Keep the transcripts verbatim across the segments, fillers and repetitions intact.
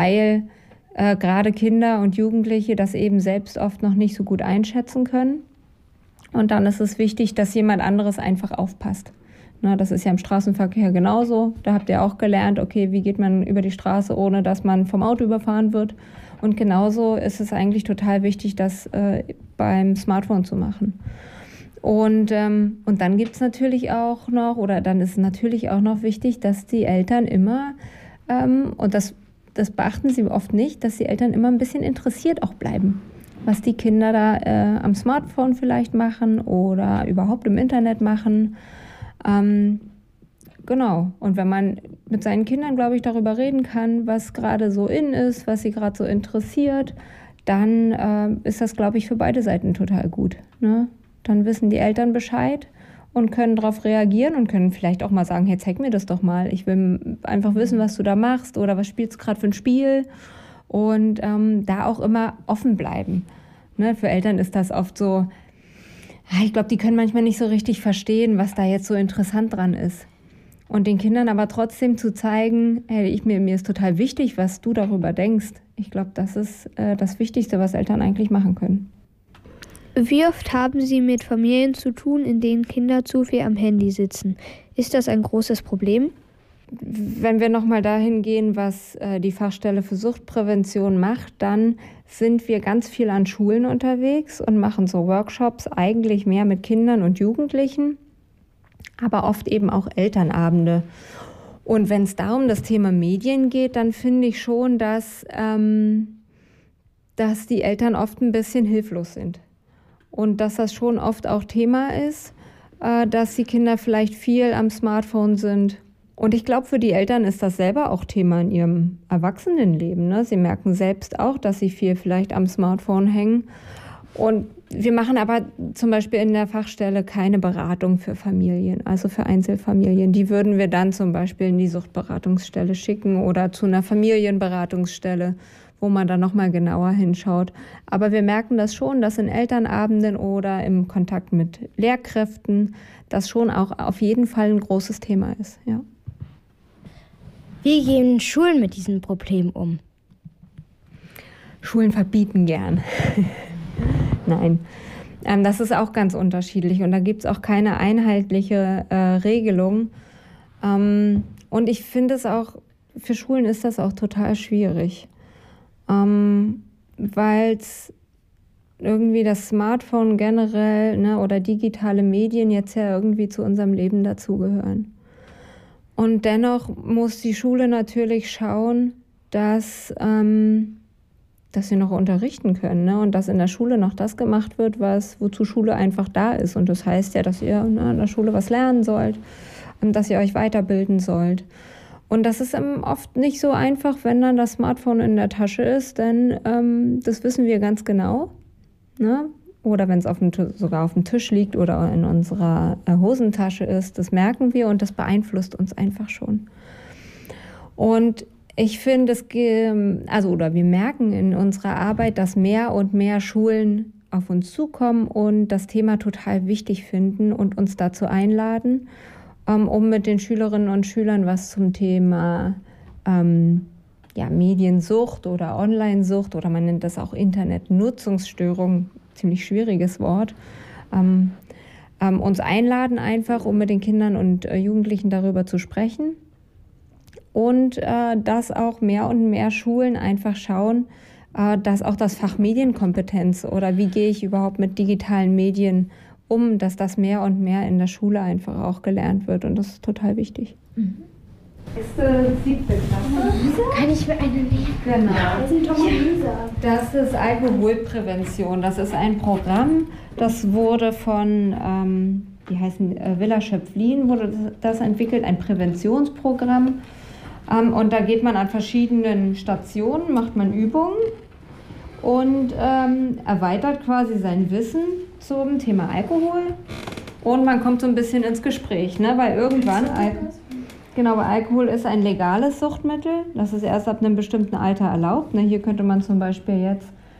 weil äh, gerade Kinder und Jugendliche das eben selbst oft noch nicht so gut einschätzen können. Und dann ist es wichtig, dass jemand anderes einfach aufpasst. Na, das ist ja im Straßenverkehr genauso. Da habt ihr auch gelernt, okay, wie geht man über die Straße, ohne dass man vom Auto überfahren wird. Und genauso ist es eigentlich total wichtig, das äh, beim Smartphone zu machen. Und, ähm, und dann gibt es natürlich auch noch, oder dann ist natürlich auch noch wichtig, dass die Eltern immer, ähm, und das, das beachten sie oft nicht, dass die Eltern immer ein bisschen interessiert auch bleiben, was die Kinder da äh, am Smartphone vielleicht machen oder überhaupt im Internet machen. Ähm, genau. Und wenn man mit seinen Kindern, glaube ich, darüber reden kann, was gerade so in ist, was sie gerade so interessiert, dann äh, ist das, glaube ich, für beide Seiten total gut. Ne? Dann wissen die Eltern Bescheid und können darauf reagieren und können vielleicht auch mal sagen, hey, zeig mir das doch mal. Ich will einfach wissen, was du da machst oder was spielst du gerade für ein Spiel. Und ähm, da auch immer offen bleiben. Ne? Für Eltern ist das oft so, ich glaube, die können manchmal nicht so richtig verstehen, was da jetzt so interessant dran ist. Und den Kindern aber trotzdem zu zeigen, hey, ich, mir, mir ist total wichtig, was du darüber denkst. Ich glaube, das ist äh, das Wichtigste, was Eltern eigentlich machen können. Wie oft haben Sie mit Familien zu tun, in denen Kinder zu viel am Handy sitzen? Ist das ein großes Problem? Wenn wir nochmal dahin gehen, was äh, die Fachstelle für Suchtprävention macht, dann sind wir ganz viel an Schulen unterwegs und machen so Workshops, eigentlich mehr mit Kindern und Jugendlichen, aber oft eben auch Elternabende. Und wenn es da um das Thema Medien geht, dann finde ich schon, dass, ähm, dass die Eltern oft ein bisschen hilflos sind. Und dass das schon oft auch Thema ist, äh, dass die Kinder vielleicht viel am Smartphone sind. Und ich glaube, für die Eltern ist das selber auch Thema in ihrem Erwachsenenleben. Ne? Sie merken selbst auch, dass sie viel vielleicht am Smartphone hängen. Und wir machen aber zum Beispiel in der Fachstelle keine Beratung für Familien, also für Einzelfamilien. Die würden wir dann zum Beispiel in die Suchtberatungsstelle schicken oder zu einer Familienberatungsstelle, wo man dann nochmal genauer hinschaut. Aber wir merken das schon, dass in Elternabenden oder im Kontakt mit Lehrkräften das schon auch auf jeden Fall ein großes Thema ist. Ja. Wie gehen Schulen mit diesem Problem um? Schulen verbieten gern. Nein, ähm, das ist auch ganz unterschiedlich und da gibt es auch keine einheitliche äh, Regelung. Ähm, und ich finde es auch, für Schulen ist das auch total schwierig, ähm, weil es irgendwie das Smartphone generell, ne, oder digitale Medien jetzt ja irgendwie zu unserem Leben dazugehören. Und dennoch muss die Schule natürlich schauen, dass, ähm, dass sie noch unterrichten können, ne? Und dass in der Schule noch das gemacht wird, was, wozu Schule einfach da ist. Und das heißt ja, dass ihr, ne, in der Schule was lernen sollt und dass ihr euch weiterbilden sollt. Und das ist oft nicht so einfach, wenn dann das Smartphone in der Tasche ist, denn ähm, das wissen wir ganz genau. Ne? Oder wenn es auf dem, sogar auf dem Tisch liegt oder in unserer Hosentasche ist, das merken wir und das beeinflusst uns einfach schon. Und ich finde, es, also oder wir merken in unserer Arbeit, dass mehr und mehr Schulen auf uns zukommen und das Thema total wichtig finden und uns dazu einladen, um mit den Schülerinnen und Schülern was zum Thema ähm, ja, Mediensucht oder Onlinesucht oder man nennt das auch Internetnutzungsstörung, ziemlich schwieriges Wort, ähm, ähm, uns einladen einfach, um mit den Kindern und äh, Jugendlichen darüber zu sprechen und äh, dass auch mehr und mehr Schulen einfach schauen, äh, dass auch das Fach Medienkompetenz oder wie gehe ich überhaupt mit digitalen Medien um, dass das mehr und mehr in der Schule einfach auch gelernt wird und das ist total wichtig. Mhm. Nächste siebte Klasse. Kann ich mir eine nehmen? Genau. Das ist Tom und Lisa. Das ist Alkoholprävention. Das ist ein Programm, das wurde von, ähm, wie heißen, äh, Villa Schöpflin wurde das entwickelt, ein Präventionsprogramm. Ähm, und da geht man an verschiedenen Stationen, macht man Übungen und ähm, erweitert quasi sein Wissen zum Thema Alkohol. Und man kommt so ein bisschen ins Gespräch, ne? Weil irgendwann... Al- Genau, weil Alkohol ist ein legales Suchtmittel. Das ist erst ab einem bestimmten Alter erlaubt. Ne, hier könnte man zum Beispiel jetzt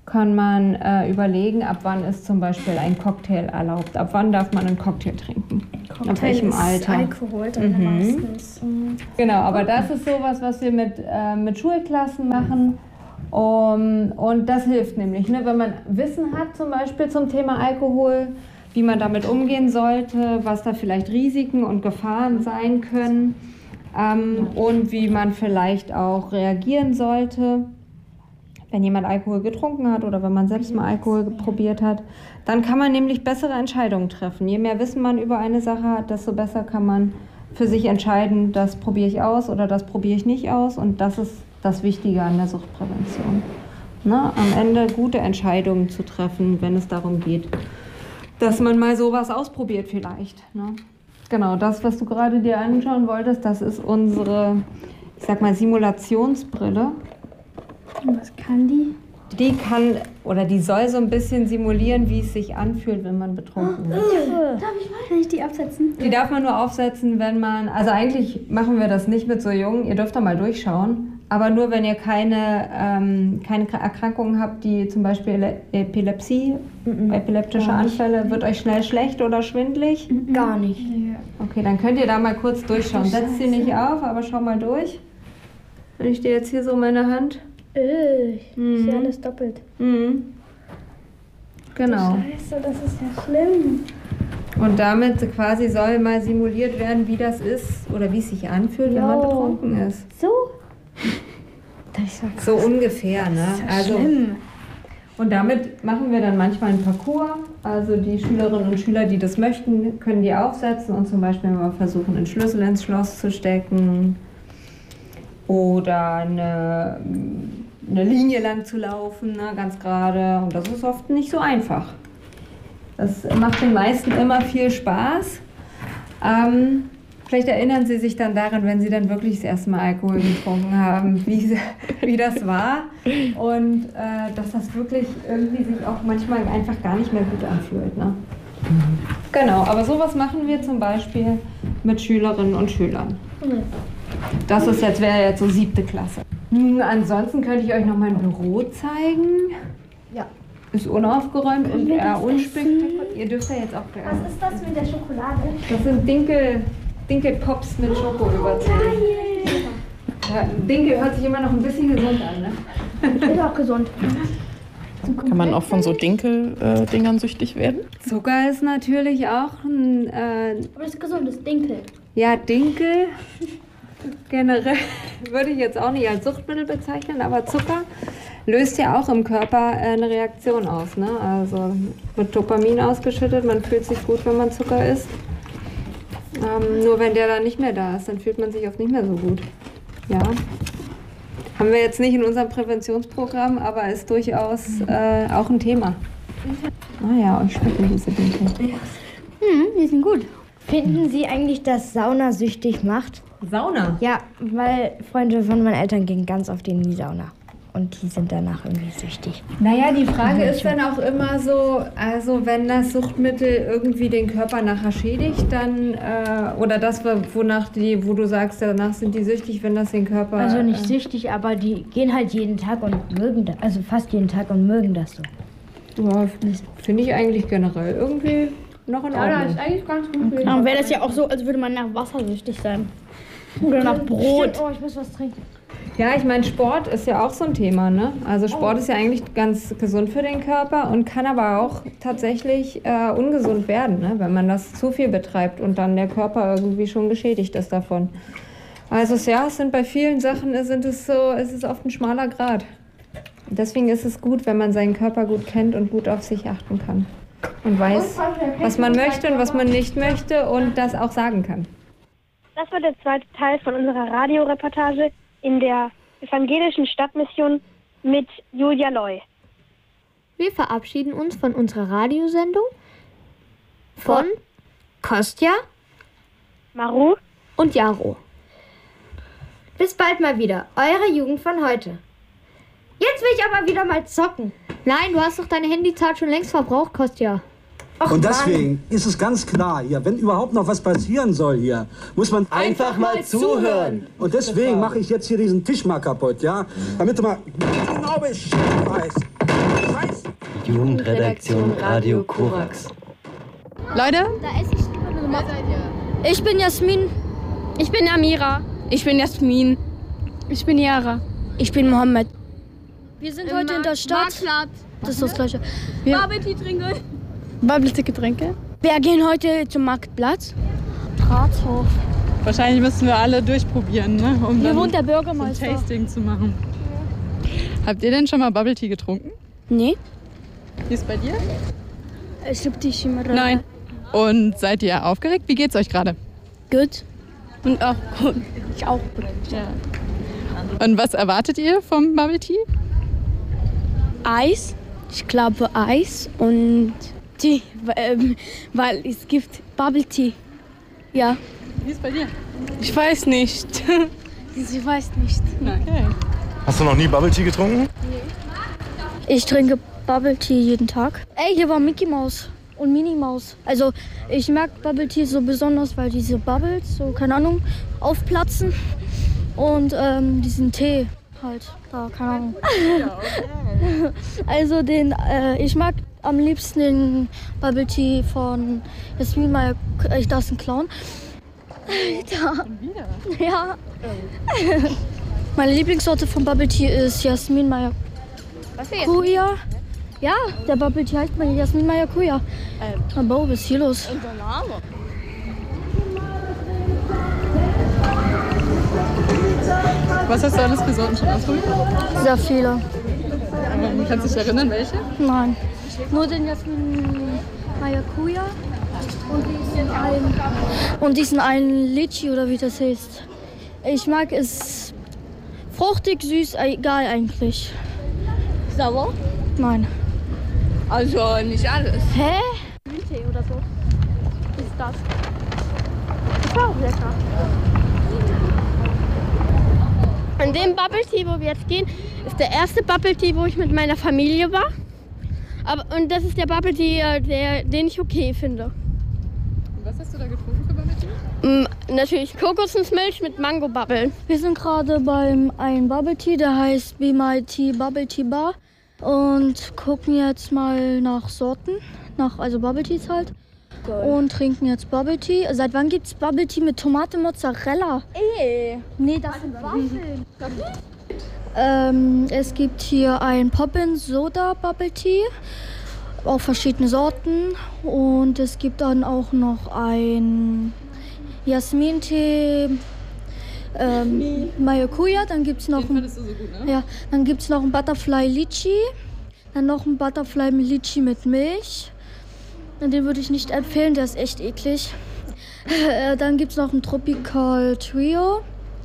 kann man äh, überlegen, ab wann ist zum Beispiel ein Cocktail erlaubt. Ab wann darf man einen Cocktail trinken? Cocktail ab welchem ist Alter? Alkohol drin Mhm. meistens. Mhm. Genau, aber das ist sowas, was wir mit, äh, mit Schulklassen machen. Um, und das hilft nämlich, ne? Wenn man Wissen hat zum Beispiel zum Thema Alkohol, wie man damit umgehen sollte, was da vielleicht Risiken und Gefahren sein können ähm, und wie man vielleicht auch reagieren sollte, wenn jemand Alkohol getrunken hat oder wenn man selbst mal Alkohol probiert hat, dann kann man nämlich bessere Entscheidungen treffen. Je mehr Wissen man über eine Sache hat, desto besser kann man für sich entscheiden, das probiere ich aus oder das probiere ich nicht aus. Und das ist das Wichtige an der Suchtprävention. Ne? Am Ende gute Entscheidungen zu treffen, wenn es darum geht, dass man mal sowas ausprobiert vielleicht. Ne? Genau, das, was du gerade dir anschauen wolltest, das ist unsere, ich sag mal, Simulationsbrille. Und was kann die? Die kann oder die soll so ein bisschen simulieren, wie es sich anfühlt, wenn man betrunken ist. Darf ich mal? Kann ich die absetzen? Die darf man nur aufsetzen, wenn man, also eigentlich machen wir das nicht mit so Jungen, ihr dürft da mal durchschauen, aber nur wenn ihr keine, ähm, keine Erkrankungen habt, die zum Beispiel Epilepsie, mhm. epileptische Anfälle, wird euch schnell schlecht oder schwindelig? Mhm. Gar nicht. Okay, dann könnt ihr da mal kurz durchschauen. Setzt sie nicht auf, aber schau mal durch. Wenn ich dir jetzt hier so meine Hand... Äh, ich Mhm. sehe alles doppelt. Mhm. Genau. Scheiße, das ist ja schlimm. Und damit quasi soll mal simuliert werden, wie das ist oder wie es sich anfühlt, wenn man Jo. betrunken ist. So? So ungefähr, ne? Also, Schlimm. und damit machen wir dann manchmal einen Parcours. Also die Schülerinnen und Schüler, die das möchten, können die aufsetzen und zum Beispiel mal versuchen, einen Schlüssel ins Schloss zu stecken oder eine, eine Linie lang zu laufen, ne? Ganz gerade. Und das ist oft nicht so einfach. Das macht den meisten immer viel Spaß. Ähm, vielleicht erinnern Sie sich dann daran, wenn Sie dann wirklich das erste Mal Alkohol getrunken haben, wie, wie das war. Und äh, dass das wirklich irgendwie sich auch manchmal einfach gar nicht mehr gut anfühlt. Ne? Genau, aber sowas machen wir zum Beispiel mit Schülerinnen und Schülern. Das ist jetzt, wäre jetzt so siebte Klasse. Hm, ansonsten könnte ich euch noch mein Büro zeigen. Ja. Ist unaufgeräumt und eher unspektakulär. Ihr dürft ja jetzt auch gerne. Was ist das mit der Schokolade? Das sind Dinkel, Dinkelpops mit Schoko überzogen. Ja, Dinkel hört sich immer noch ein bisschen gesund an, ne? Ist auch gesund. Kann man auch von so Dinkel-Dingern süchtig werden? Zucker ist natürlich auch ein, äh, Aber das ist gesund, das ist Dinkel. ja, Dinkel generell würde ich jetzt auch nicht als Suchtmittel bezeichnen, aber Zucker löst ja auch im Körper äh, eine Reaktion aus. Ne? Also wird Dopamin ausgeschüttet, man fühlt sich gut, wenn man Zucker isst. Ähm, nur wenn der dann nicht mehr da ist, dann fühlt man sich oft nicht mehr so gut. Ja. Haben wir jetzt nicht in unserem Präventionsprogramm, aber ist durchaus äh, auch ein Thema. Ah ja, euch schmecken diese Dinkel. Hm, die sind gut. Finden Sie eigentlich, dass Sauna süchtig macht? Sauna? Ja, weil Freunde von meinen Eltern gehen ganz oft in die Sauna. Und die sind danach irgendwie süchtig. Naja, die Frage ist dann auch immer so, also wenn das Suchtmittel irgendwie den Körper nachher schädigt, dann, äh, oder das, wonach die, wo du sagst, danach sind die süchtig, wenn das den Körper... Also nicht äh, süchtig, aber die gehen halt jeden Tag und mögen das, also fast jeden Tag und mögen das so. Ja, finde ich eigentlich generell irgendwie noch in Ordnung. eigentlich ganz gut. Okay. Dann wäre das ja auch so, als würde man nach Wasser süchtig sein. Oder nach Brot. Oh, ich muss was trinken. Ja, ich meine, Sport ist ja auch so ein Thema, ne? Also Sport ist ja eigentlich ganz gesund für den Körper und kann aber auch tatsächlich äh, ungesund werden, ne? Wenn man das zu viel betreibt und dann der Körper irgendwie schon geschädigt ist davon. Also ja, es sind bei vielen Sachen sind es so, es ist oft ein schmaler Grat. Deswegen ist es gut, wenn man seinen Körper gut kennt und gut auf sich achten kann und weiß, was man möchte und was man nicht möchte und das auch sagen kann. Das war der zweite Teil von unserer Radioreportage in der evangelischen Stadtmission mit Julia Loy. Wir verabschieden uns von unserer Radiosendung von Kostja, Maru und Jaro. Bis bald mal wieder. Eure Jugend von heute. Jetzt will ich aber wieder mal zocken. Nein, du hast doch deine Handyzeit schon längst verbraucht, Kostja. Och, Und deswegen ist es ganz klar hier, wenn überhaupt noch was passieren soll hier, muss man Einfach mal zuhören. Und deswegen mache ich jetzt hier diesen Tisch mal kaputt, ja? Damit du mal genau Bescheid weißt. Jugendredaktion Radio Korax. Leute, Ich bin Jasmin. Ich bin Amira. Ich bin Jasmin. Ich bin Yara. Ich bin Mohammed. Wir sind heute in der Stadt. Das ist das Gleiche. Bubble Tea trinken. Bubble Tea Getränke. Wir gehen heute zum Marktplatz. Rathof. wahrscheinlich müssen wir alle durchprobieren, ne? Um Hier dann wohnt der so ein Bürgermeister. Tasting zu machen. Habt ihr denn schon mal Bubble Tea getrunken? Nee. Wie ist bei dir? Ich liebe dich immer. Nein. Und seid ihr aufgeregt? Wie geht's euch gerade? Gut. Und auch gut. Ich auch gut. Ja. Und was erwartet ihr vom Bubble Tea? Eis. Ich glaube Eis und Tee, ähm, weil es gibt Bubble Tea. Ja. Wie ist bei dir? Ich weiß nicht. Ich weiß nicht. Okay. Hast du noch nie Bubble Tea getrunken? Ich trinke Bubble Tea jeden Tag. Ey, hier war Mickey Mouse und Minnie Maus. Also ich mag Bubble Tea so besonders, weil diese Bubbles, so keine Ahnung, aufplatzen. Und ähm, diesen Tee halt, da, keine Ahnung. Also den, äh, ich mag am liebsten den Bubble Tea von Jasmin Meyer, ich das ist ein Clown. Alter. Ja. Meine Lieblingssorte von Bubble Tea ist Jasmin Meyer. Kuya. Ja, der Bubble Tea heißt mal Jasmin Meyer Kuya. Ähm. Aber was ist hier los? Was hast du alles für Sorten schon ausprobiert? Sehr viele. Ähm, kannst du dich erinnern, welche? Nein. Nur den Jasmin Maracuja und diesen einen, und diesen einen Litchi oder wie das heißt. Ich mag es fruchtig, süß, egal eigentlich. Sauer? Nein. Also nicht alles. Hä? Grüntee oder so. Ist das. Das war auch lecker. An dem Bubble Tea, wo wir jetzt gehen, ist der erste Bubble Tea, wo ich mit meiner Familie war. Aber, und das ist der Bubble Tea, der, den ich okay finde. Und was hast du da getrunken für Bubble Tea? Mm, natürlich Kokosnussmilch mit Mango-Bubble. Wir sind gerade beim einen Bubble Tea, der heißt Be My Tea Bubble Tea Bar. Und gucken jetzt mal nach Sorten, nach, also Bubble Teas halt. Geil. Und trinken jetzt Bubble Tea. Seit wann gibt's Bubble Tea mit Tomate Mozzarella? Ey. Nee, das sind Waffeln. Ähm, es gibt hier ein Poppin Soda Bubble Tea, auch verschiedene Sorten. Und es gibt dann auch noch ein Jasmin-Tee, ähm, Maracuja. Dann gibt's noch Den ein, fandest du so gut, ne? ja, dann gibt's noch ein Butterfly Litchi, dann noch ein Butterfly Litchi mit Milch. Den würde ich nicht empfehlen, der ist echt eklig. Dann gibt es noch ein Tropical Trio.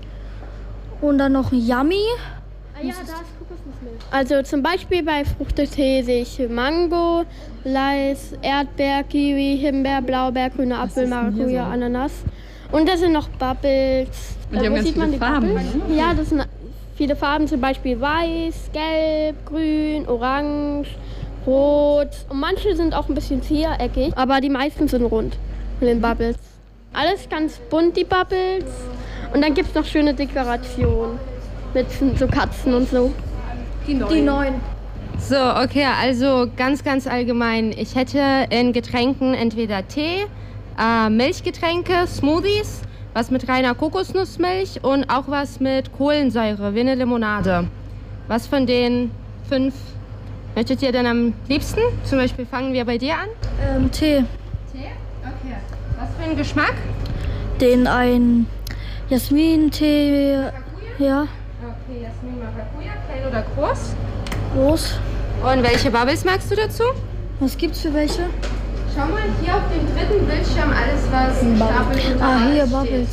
Und dann noch ein Yummy. Ah ja, da ist Kokosnussmilch. Also zum Beispiel bei Fruchtetee sehe ich Mango, Lais, Erdbeer, Kiwi, Himbeer, Blaubeer, grüner Apfel, Maracuja, so? Ananas. Und da sind noch Bubbles. Und die haben ganz viele Farben. Ne? Ja, das sind viele Farben, zum Beispiel weiß, gelb, grün, orange, rot. Und manche sind auch ein bisschen viereckig, aber die meisten sind rund mit den Bubbles. Alles ganz bunt, die Bubbles. Und dann gibt es noch schöne Dekorationen mit so Katzen und so. Die neuen. Die neuen. So, okay, also ganz, ganz allgemein. Ich hätte in Getränken entweder Tee, äh, Milchgetränke, Smoothies, was mit reiner Kokosnussmilch und auch was mit Kohlensäure, wie eine Limonade. Was von den fünf möchtet ihr denn am liebsten? Zum Beispiel fangen wir bei dir an. Ähm, Tee. Tee? Okay. Was für ein Geschmack? Den ein Jasmin-Tee. Ja. Okay, Jasmin Maracuja, klein oder groß? Groß. Und welche Bubbles magst du dazu? Was gibt's für welche? Schau mal hier auf dem dritten Bildschirm alles, was stapelt unter Ah, hier alles Bubbles.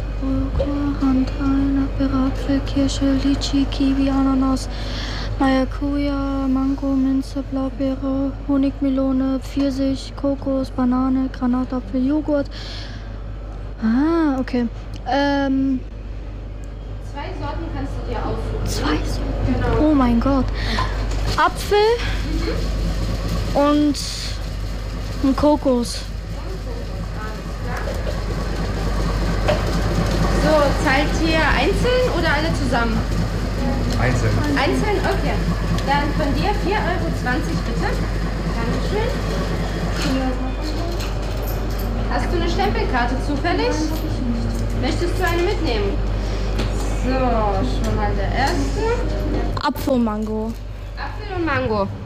Rantan, Apfel, Kirsche, Litchi, Kiwi, Ananas, Maracuja, Mango, Minze, Blaubeere, Honigmelone, Pfirsich, Kokos, Banane, Granatapfel, Joghurt. Ah, okay. Ähm, Zwei Sorten kannst du dir aussuchen. Zwei Sorten? Genau. Oh mein Gott. Apfel mhm. und ein Kokos. So, zahlt ihr einzeln oder alle zusammen? Einzeln. Einzeln? Okay. Dann von dir vier Euro zwanzig bitte. Dankeschön. Hast du eine Stempelkarte zufällig? Möchtest du eine mitnehmen? So, schon mal der erste. Apfel und Mango. Apfel und Mango.